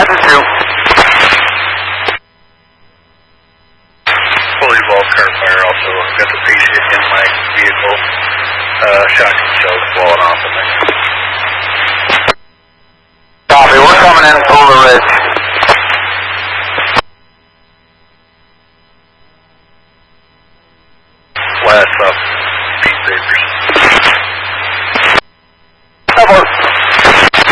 2. Fully involved car fire also. I've got the patient in my vehicle. Shotgun shells blowing off in there.